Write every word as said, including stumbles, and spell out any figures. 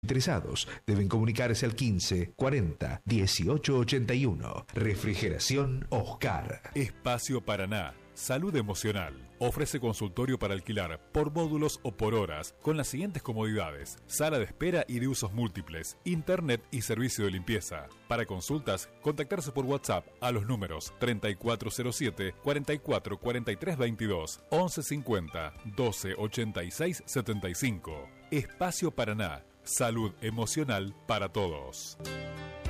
Interesados deben comunicarse al quince cuarenta dieciocho ochenta y uno. Refrigeración Oscar. Espacio Paraná. Salud emocional. Ofrece consultorio para alquilar por módulos o por horas con las siguientes comodidades: sala de espera y de usos múltiples, internet y servicio de limpieza. Para consultas, contactarse por WhatsApp a los números treinta y cuatro cero siete, cuarenta y cuatro cuarenta y tres veintidós, once cincuenta, doce ochenta y seis setenta y cinco. Espacio Paraná. Salud emocional para todos.